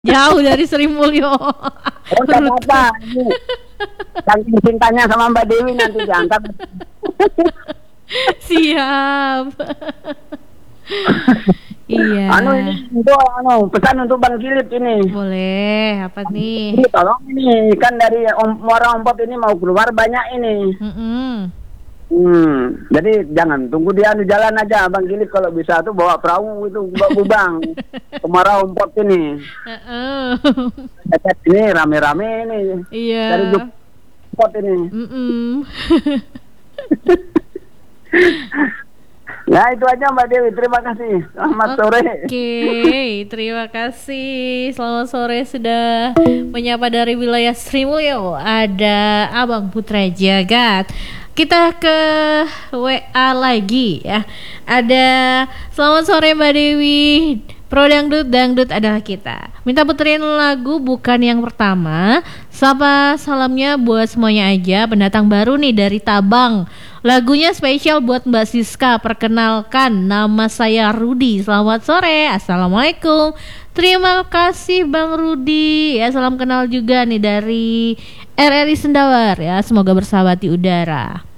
Jauh dari Sri Mulyo. Oh, nggak apa-apa. Ini saking cintanya sama Mbak Dewi nanti diantar. Siap. Iya. Ini untuk pesan untuk Bang Kilip ini. Boleh, apa nih? Ini tolong ini kan dari Muara Ompot ini mau keluar banyak ini. Jadi jangan tunggu dia di jalan aja, Bang Kilip, kalau bisa tuh bawa perahu itu Bang ke Muara Ompot ini. Ini rame-rame ini. Iya. Dari Ompot ini. Nah itu aja Mbak Dewi, terima kasih. Selamat sore. Oke, terima kasih. Selamat sore sudah menyapa dari wilayah Sri Mulyo. Ada Abang Putra Jagat. Kita ke WA lagi ya. Ada selamat sore Mbak Dewi. Pro Dangdut adalah kita. Minta puterin lagu bukan yang pertama. Salamnya buat semuanya aja. Pendatang baru nih dari Tabang. Lagunya spesial buat Mbak Siska. Perkenalkan, nama saya Rudi. Selamat sore. Assalamualaikum. Terima kasih Bang Rudi. Ya, salam kenal juga nih dari RRI Sendawar ya. Semoga bersahabat di udara.